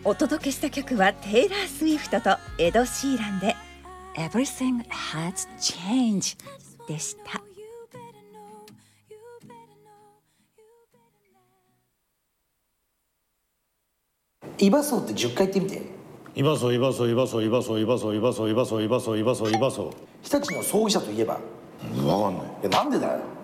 お届けした曲はテイラー・スウィフトとエド・シーランで Everything Has Changed でした。 イバソって10回言ってみて。 イバソイバソイバソイバソイバソイバソイバソイバソイバソイバソイバソ。 日立の葬儀社といえば。 分かんない。 なんでだよ。